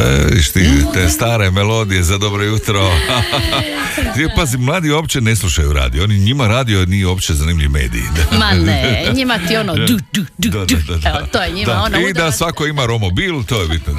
Te stare melodije za dobro jutro. Pazi, mladi uopće ne slušaju radio. Njima radio nije uopće zanimljiv medij. Ma ne, njima ti ono du. Evo, to je njima ono. I da svako ima romobil, to je bitno.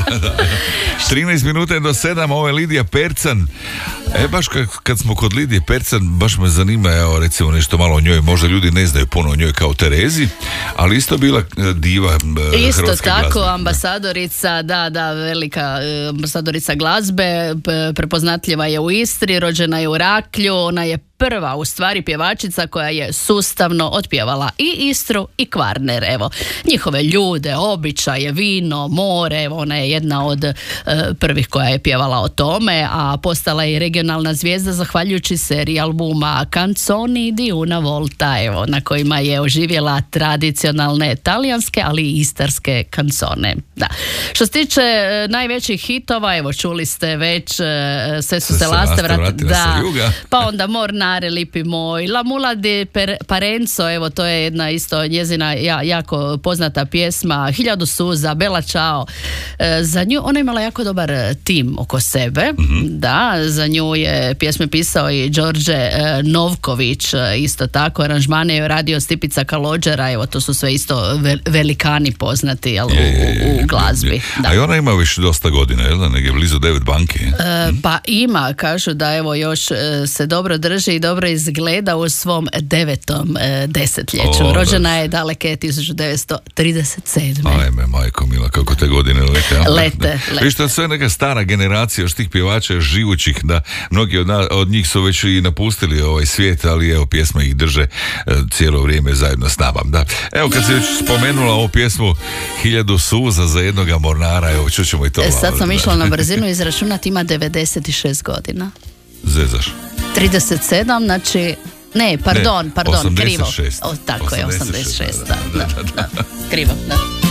13 minuta do 7, ovo je Lidija Percan. Baš kad smo kod Lidije Percan, baš me zanima, evo, recimo nešto malo o njoj. Možda ljudi ne znaju puno o njoj kao Terezi, ali isto bila diva hrvatske glazbe. Isto tako, ambasadorica, da, velika ambasadorica glazbe, prepoznatljiva je u Istri, rođena je u Raklju, ona je prva u stvari pjevačica koja je sustavno otpjevala i Istru i Kvarner, evo, njihove ljude, običaje, vino, more, evo, ona je jedna od prvih koja je pjevala o tome, a postala je regionalna zvijezda zahvaljujući seriji albuma Canzoni di una volta, evo, na kojima je oživjela tradicionalne talijanske, ali i istarske kancone. Da. Što se tiče najvećih hitova, evo, čuli ste već, sve su se laste vratile, da, pa onda Mornare lipi moj, La Mula di Parenzo, evo, to je jedna isto njezina jako poznata pjesma, 1000 suza, Bella Ciao. Za nju, ona je imala jako dobar tim oko sebe, da, za nju je pjesme pisao i Đorđe Novković, isto tako, aranžmane je radio Stipica Kalođera, evo, to su sve isto velikani poznati, jel, u glazbi. Da. A i ona ima više dosta godina, jel da, negdje blizu 9 banke? Pa ima, kažu da evo još se dobro drži i dobro izgleda u svom 9. desetljeću. Rođena je daleke 1937. Ajme, majko mila, kako te godine lete. Viš, to je sve neka stara generacija još tih pjevača živućih, da mnogi od njih su već i napustili ovaj svijet, ali evo, pjesme ih drže cijelo vrijeme zajedno s nama. Da. Evo, kad si već spomenula ovu pjesmu 1000 suza za jednoga mornara, evo, čućemo i to. Sad sam išla na brzinu izračunati, ima 96 godina. Zezaš? 37, znači... Ne, pardon, 86. krivo. Tako je, 86, da. Krivo, da.